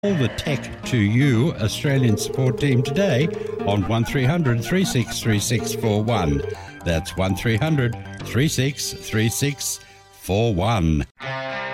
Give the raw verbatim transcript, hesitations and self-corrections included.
Call the Tech to You Australian support team today on one three hundred, three six three six four one. That's one three hundred, three six three six four one.